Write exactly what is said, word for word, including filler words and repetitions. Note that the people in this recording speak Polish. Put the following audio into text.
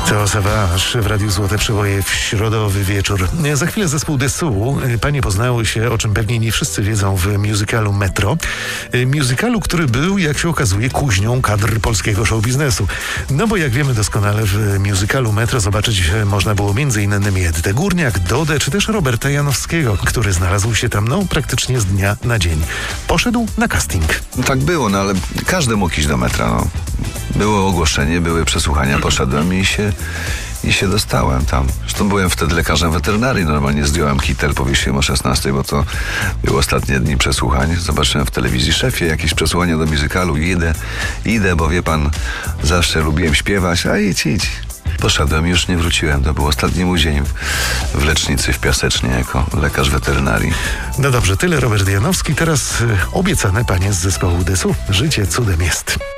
To Savage w Radiu Złote Przeboje w środowy wieczór. Za chwilę zespół Dessous. Panie poznały się, o czym pewnie nie wszyscy wiedzą, w musicalu Metro. Musicalu, który był, jak się okazuje, kuźnią kadr polskiego show biznesu. No bo jak wiemy doskonale, w musicalu Metro zobaczyć można było między innymi Edytę Górniak, Dodę, czy też Roberta Janowskiego, który znalazł się tam, no, praktycznie z dnia na dzień. Poszedł na casting. No tak było, no ale każdy mógł iść do metra, no. Było ogłoszenie, były przesłuchania, poszedłem i się, i się dostałem tam. Zresztą byłem wtedy lekarzem weterynarii, normalnie zdjąłem kitel, powiesiłem o szesnastej, bo to były ostatnie dni przesłuchań. Zobaczyłem w telewizji: szefie, jakieś przesłuchania do muzykalu, idę, idę, bo wie pan, zawsze lubiłem śpiewać, a idź, idź. Poszedłem i już nie wróciłem. To był ostatni mój dzień w lecznicy w Piasecznie jako lekarz weterynarii. No dobrze, tyle Robert Janowski. Teraz y, obiecane panie z zespołu Dessous. Życie cudem jest.